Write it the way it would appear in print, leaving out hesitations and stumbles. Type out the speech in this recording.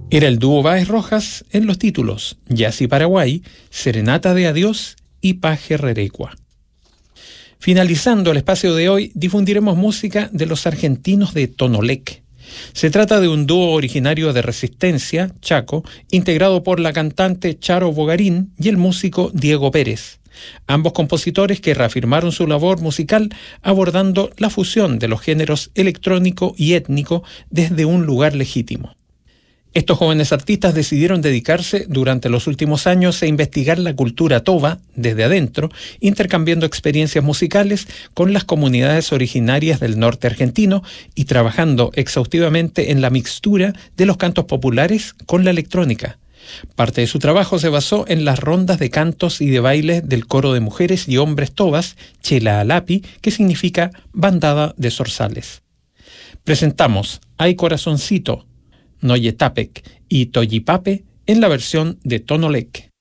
Era el dúo Báez Rojas en los títulos Yassi Paraguay, Serenata de Adiós y Paje Rerecua. Finalizando el espacio de hoy, difundiremos música de los argentinos de Tonolec. Se trata de un dúo originario de Resistencia, Chaco, integrado por la cantante Charo Bogarín y el músico Diego Pérez. Ambos compositores que reafirmaron su labor musical abordando la fusión de los géneros electrónico y étnico desde un lugar legítimo. Estos jóvenes artistas decidieron dedicarse durante los últimos años a investigar la cultura toba desde adentro, intercambiando experiencias musicales con las comunidades originarias del norte argentino y trabajando exhaustivamente en la mixtura de los cantos populares con la electrónica. Parte de su trabajo se basó en las rondas de cantos y de bailes del coro de mujeres y hombres tobas, Chela Alapi, que significa bandada de zorzales. Presentamos Ay Corazoncito, Noyetapec y Toyipape en la versión de Tonolec.